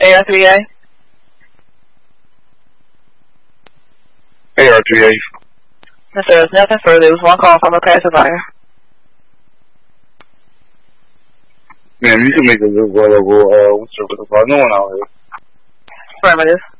AR3A? AR3A. Yes, sir. There's nothing further. There was one call from a pacifier. Man, you can make a good available, what's up with the bar? No one out here. Affirmative.